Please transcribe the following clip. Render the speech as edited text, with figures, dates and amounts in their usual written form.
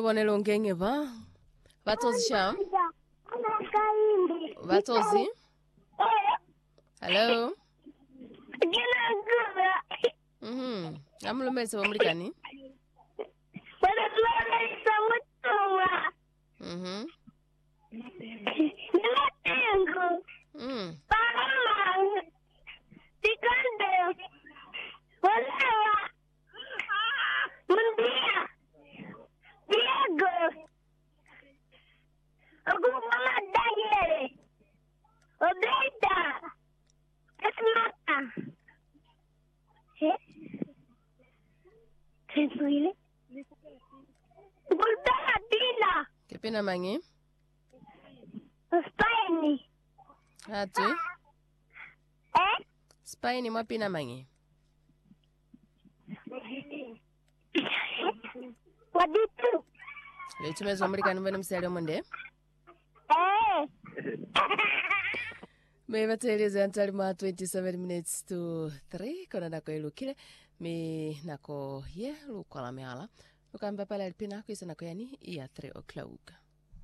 vone longenge va. Vatozi sham. Vatozi. Hello. Amulumese wamulikani. Kepina mangi? Spaini. Hatu? Spaini mapina mangi? Waditu. Lechumezo wamulikani vene msali omunde? Meva teleze antali ma 27 minutes to 3 kona nako ilukile mi nako ye lukwala meala lukamba pala alipina kuisa nako yani iya 3 o'clock.